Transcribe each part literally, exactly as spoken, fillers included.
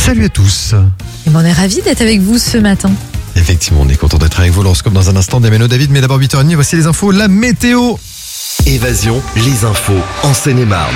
Salut à tous. Et ben on est ravis d'être avec vous ce matin. Effectivement, on est content d'être avec vous. L'horoscope dans un instant, Damien David, mais d'abord huit heures trente, voici les infos, la météo. Évasion, les infos en Seine-et-Marne.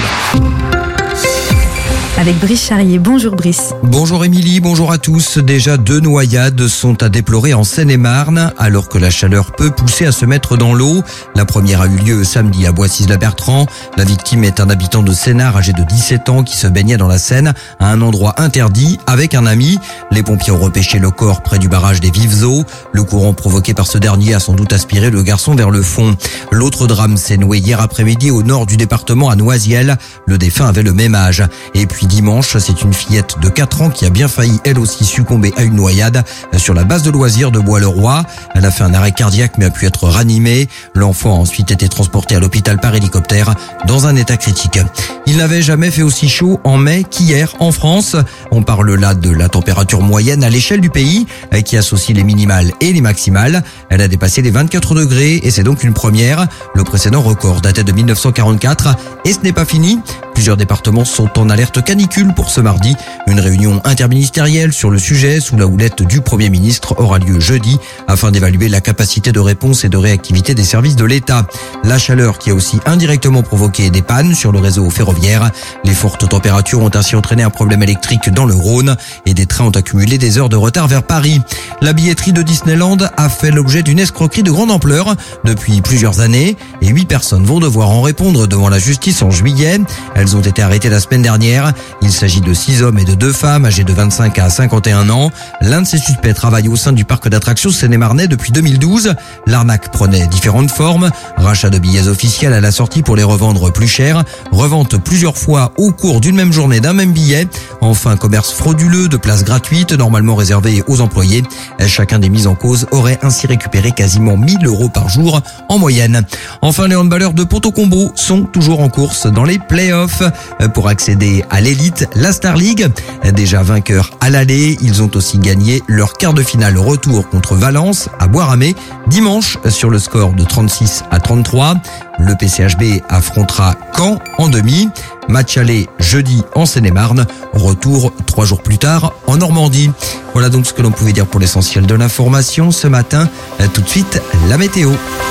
Avec Brice Charrier. Bonjour Brice. Bonjour Émilie, bonjour à tous. Déjà deux noyades sont à déplorer en Seine-et-Marne, alors que la chaleur peut pousser à se mettre dans l'eau. La première a eu lieu samedi à Boissy-la-Bertrand. La victime est un habitant de Sénart âgé de dix-sept ans qui se baignait dans la Seine à un endroit interdit avec un ami. Les pompiers ont repêché le corps près du barrage des Vives Eaux. Le courant provoqué par ce dernier a sans doute aspiré le garçon vers le fond. L'autre drame s'est noué hier après-midi au nord du département à Noisiel. Le défunt avait le même âge. Et puis dimanche, c'est une fillette de quatre ans qui a bien failli elle aussi succomber à une noyade sur la base de loisirs de Bois-le-Roi. Elle a fait un arrêt cardiaque mais a pu être ranimée. L'enfant a ensuite été transporté à l'hôpital par hélicoptère dans un état critique. Il n'avait jamais fait aussi chaud en mai qu'hier en France. On parle là de la température moyenne à l'échelle du pays qui associe les minimales et les maximales. Elle a dépassé les vingt-quatre degrés et c'est donc une première. Le précédent record datait de mille neuf cent quarante-quatre et ce n'est pas fini. Plusieurs départements sont en alerte canicule pour ce mardi. Une réunion interministérielle sur le sujet sous la houlette du Premier ministre aura lieu jeudi afin d'évaluer la capacité de réponse et de réactivité des services de l'État. La chaleur qui a aussi indirectement provoqué des pannes sur le réseau ferroviaire. Les fortes températures ont ainsi entraîné un problème électrique dans le Rhône et des trains ont accumulé des heures de retard vers Paris. La billetterie de Disneyland a fait l'objet d'une escroquerie de grande ampleur depuis plusieurs années et huit personnes vont devoir en répondre devant la justice en juillet. Elles ont été arrêtées la semaine dernière. Il s'agit de six hommes et de deux femmes âgés de vingt-cinq à cinquante et un ans. L'un de ces suspects travaille au sein du parc d'attractions Seine-et-Marnais depuis deux mille douze. L'arnaque prenait différentes formes. Rachat de billets officiels à la sortie pour les revendre plus cher. Revente plusieurs fois au cours d'une même journée d'un même billet. Enfin, commerce frauduleux de places gratuites normalement réservées aux employés. Chacun des mis en cause aurait ainsi récupéré quasiment mille euros par jour en moyenne. Enfin, les handballeurs de Ponto-Combo sont toujours en course dans les playoffs. Pour accéder à l'élite, la Star League, déjà vainqueurs à l'aller, ils ont aussi gagné leur quart de finale retour contre Valence à Bois-Ramé dimanche sur le score de trente-six à trente-trois. Le P C H B affrontera Caen en demi. Match aller jeudi en Seine-et-Marne. Retour trois jours plus tard en Normandie. Voilà donc ce que l'on pouvait dire pour l'essentiel de l'information ce matin. Tout de suite, la météo.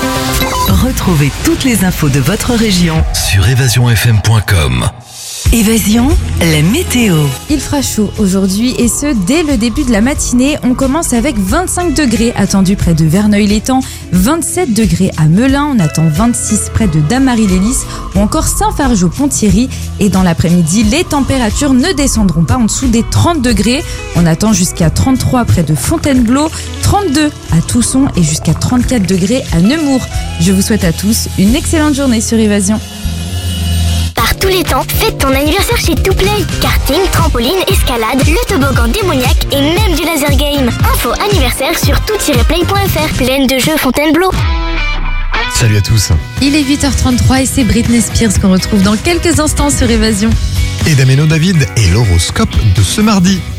Retrouvez toutes les infos de votre région Sur évasion f m point com. Évasion, la météo. Il fera chaud aujourd'hui et ce, dès le début de la matinée. On commence avec vingt-cinq degrés attendus près de Verneuil-l'Étang, vingt-sept degrés à Melun, on attend vingt-six près de Damary-les-Lys ou encore Saint-Fargeau-Ponthierry. Et dans l'après-midi, les températures ne descendront pas en dessous des trente degrés. On attend jusqu'à trente-trois près de Fontainebleau, trente-deux à Tousson et jusqu'à trente-quatre degrés à Nemours. Je vous souhaite à tous une excellente journée sur Évasion. Par tous les temps, fête ton anniversaire chez Touplay. Karting, trampoline, escalade, le toboggan démoniaque et même du laser game. Info anniversaire sur tout tiret play point f r. Pleine de jeux Fontainebleau. Salut à tous. Il est huit heures trente-trois et c'est Britney Spears qu'on retrouve dans quelques instants sur Évasion. Et Damien David et l'horoscope de ce mardi.